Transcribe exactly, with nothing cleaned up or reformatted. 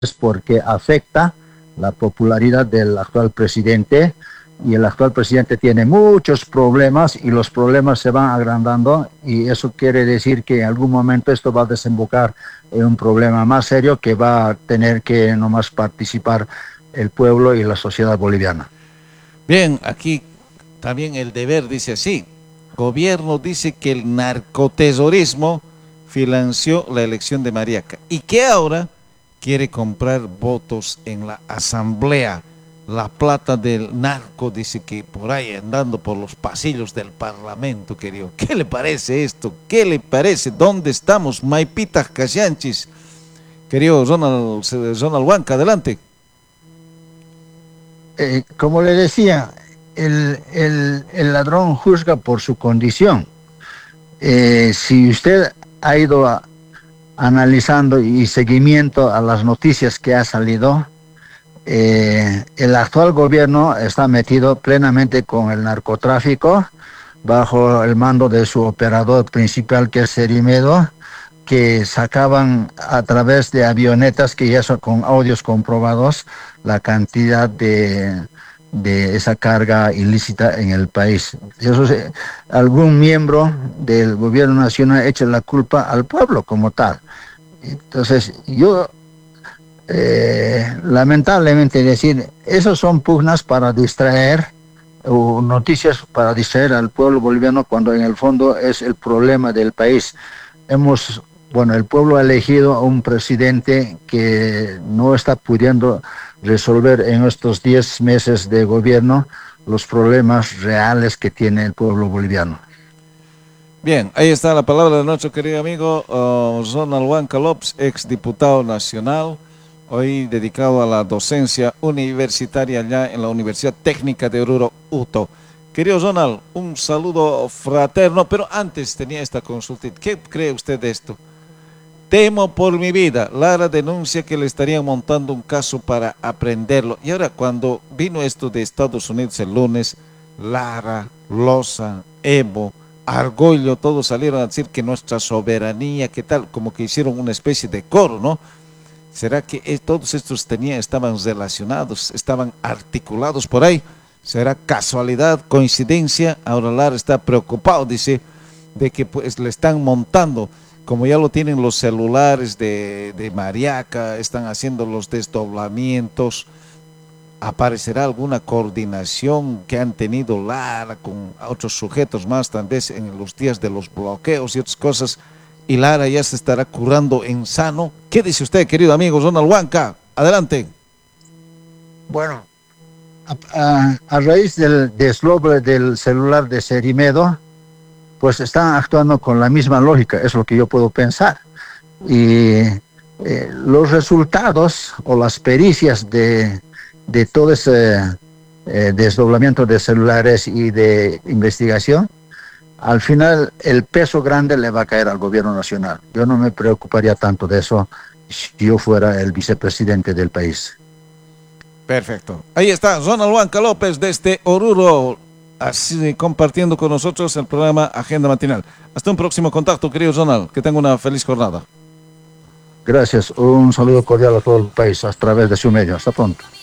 es porque afecta la popularidad del actual presidente, y el actual presidente tiene muchos problemas y los problemas se van agrandando, y eso quiere decir que en algún momento esto va a desembocar en un problema más serio que va a tener que nomás participar el pueblo y la sociedad boliviana. Bien, aquí también el deber dice así: gobierno dice que el narcoterrorismo financió la elección de Mariaca y que ahora quiere comprar votos en la asamblea. La plata del narco dice que por ahí andando por los pasillos del parlamento, querido. ¿Qué le parece esto? ¿Qué le parece? ¿Dónde estamos? Maipitas Cayanchis. Querido Ronald, Ronald Huanca, adelante. Eh, como le decía, el, el, el ladrón juzga por su condición. Eh, si usted ha ido a, analizando y seguimiento a las noticias que ha salido, eh, el actual gobierno está metido plenamente con el narcotráfico bajo el mando de su operador principal, que es Cerimedo, que sacaban a través de avionetas, que ya son con audios comprobados, la cantidad de, de esa carga ilícita en el país. Eso se, algún miembro del gobierno nacional echa la culpa al pueblo como tal. Entonces, yo eh, lamentablemente decir, esos son pugnas para distraer, o noticias para distraer al pueblo boliviano, cuando en el fondo es el problema del país. Hemos, bueno, el pueblo ha elegido a un presidente que no está pudiendo resolver en estos diez meses de gobierno los problemas reales que tiene el pueblo boliviano. Bien, ahí está la palabra de nuestro querido amigo uh, Ronald Huanca López, ex diputado nacional, hoy dedicado a la docencia universitaria allá en la Universidad Técnica de Oruro, Uto. Querido Ronald, un saludo fraterno, pero antes tenía esta consulta. ¿Qué cree usted de esto? Temo por mi vida. Lara denuncia que le estarían montando un caso para aprenderlo. Y ahora, cuando vino esto de Estados Unidos el lunes, Lara, Loza, Evo, Argollo, todos salieron a decir que nuestra soberanía, que tal, como que hicieron una especie de coro, ¿no? ¿Será que eh, todos estos tenían, estaban relacionados, estaban articulados por ahí? ¿Será casualidad, coincidencia? Ahora Lara está preocupado, dice, de que pues le están montando, como ya lo tienen los celulares de, de Mariaca, están haciendo los desdoblamientos. ¿Aparecerá alguna coordinación que han tenido Lara con otros sujetos más, tal vez en los días de los bloqueos y otras cosas, y Lara ya se estará curando en sano? ¿Qué dice usted, querido amigo Ronald Huanca? Adelante. Bueno, a, a, a raíz del desdoble del celular de Cerimedo, pues están actuando con la misma lógica, es lo que yo puedo pensar. Y eh, los resultados o las pericias de, de todo ese eh, desdoblamiento de celulares y de investigación, al final el peso grande le va a caer al gobierno nacional. Yo no me preocuparía tanto de eso si yo fuera el vicepresidente del país. Perfecto. Ahí está Ronald Huanca López desde Oruro, así compartiendo con nosotros el programa Agenda Matinal. Hasta un próximo contacto, querido Ronald. Que tenga una feliz jornada. Gracias. Un saludo cordial a todo el país a través de su medio. Hasta pronto.